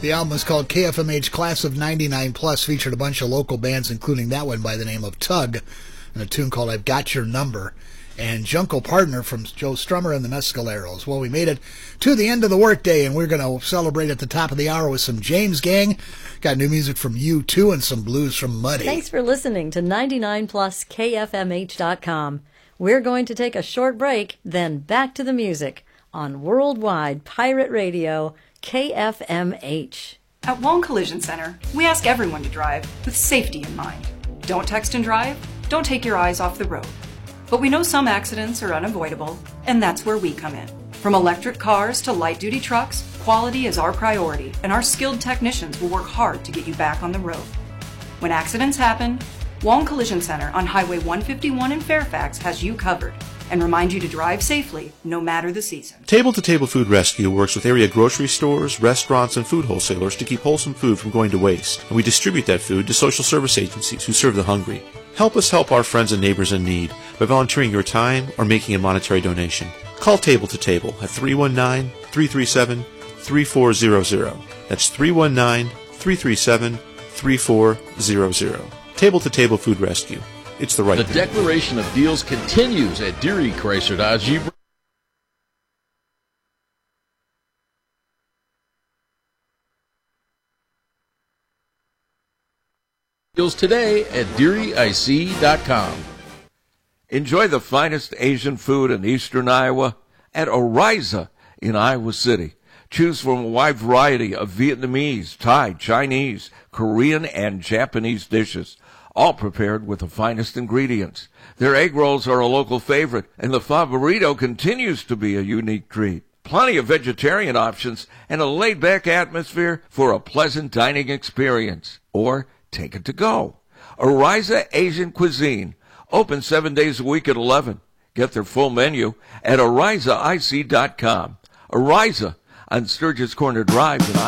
The album is called KFMH Class of 99 Plus, featured a bunch of local bands, including that one by the name of Tug, and a tune called I've Got Your Number, and Jungle Partner from Joe Strummer and the Mescaleros. Well, we made it to the end of the workday, and we're going to celebrate at the top of the hour with some James Gang. Got new music from U2 and some blues from Muddy. Thanks for listening to 99pluskfmh.com. We're going to take a short break, then back to the music on Worldwide Pirate Radio, KFMH. At Wong Collision Center, we ask everyone to drive with safety in mind. Don't text and drive, don't take your eyes off the road. But we know some accidents are unavoidable, and that's where we come in. From electric cars to light-duty trucks, quality is our priority, and our skilled technicians will work hard to get you back on the road. When accidents happen, Wong Collision Center on Highway 151 in Fairfax has you covered and remind you to drive safely no matter the season. Table to Table Food Rescue works with area grocery stores, restaurants, and food wholesalers to keep wholesome food from going to waste, and we distribute that food to social service agencies who serve the hungry. Help us help our friends and neighbors in need by volunteering your time or making a monetary donation. Call Table to Table at 319-337-3400. That's 319-337-3400. Table to Table Food Rescue. It's the right thing. The declaration of deals continues at Deary Chrysler Dodge Jeep. Deals today at DearyIC.com. Enjoy the finest Asian food in eastern Iowa at Oriza in Iowa City. Choose from a wide variety of Vietnamese, Thai, Chinese, Korean, and Japanese dishes, all prepared with the finest ingredients. Their egg rolls are a local favorite, and the Favorito continues to be a unique treat. Plenty of vegetarian options and a laid-back atmosphere for a pleasant dining experience. Or take it to go. Oriza Asian Cuisine, open 7 days a week at 11. Get their full menu at OrizaIC.com. Oriza on Sturgis Corner Drive in